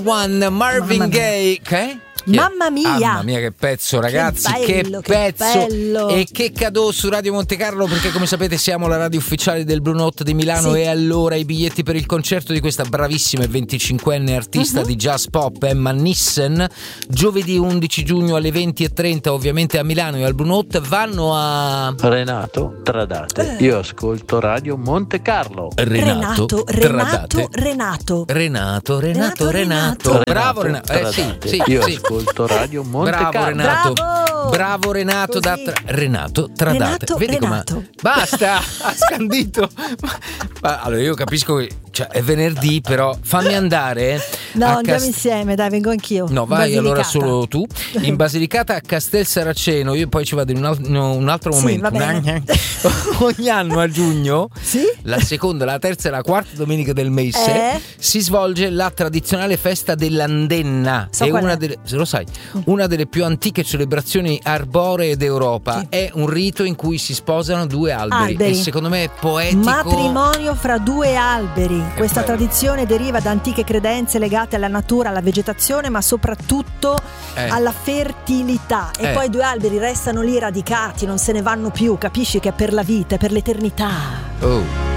One, Marvin Gaye. Che? Mamma mia che pezzo, ragazzi, che pezzo bello. E che cadeau su Radio Monte Carlo, perché come sapete siamo la radio ufficiale del Blue Note di Milano. Sì. E allora i biglietti per il concerto di questa bravissima e 25enne artista di jazz pop, Emma Nissen, giovedì 11 giugno alle 20:30 ovviamente a Milano e al Blue Note, vanno a Renato Tradate. Io ascolto Radio Monte Carlo. Renato. Bravo Renato. Sì. Io ascolto Radio Monte Carlo. Bravo Renato. Renato Tradate. Vedi come basta, ha scandito. Ma allora io capisco che è venerdì, però fammi andare. No, andiamo insieme, dai, vengo anch'io. No, vai allora solo tu. In Basilicata a Castel Saraceno, io poi ci vado in un altro momento. Ogni anno a giugno, la seconda, la terza e la quarta domenica del mese si svolge la tradizionale festa dell'Andenna. Una delle più antiche celebrazioni arboree d'Europa. È un rito in cui si sposano due alberi. E secondo me è poetico. Matrimonio fra due alberi. Questa tradizione deriva da antiche credenze legate alla natura, alla vegetazione, ma soprattutto alla fertilità. E poi i due alberi restano lì radicati, non se ne vanno più. Capisci che è per la vita, è per l'eternità.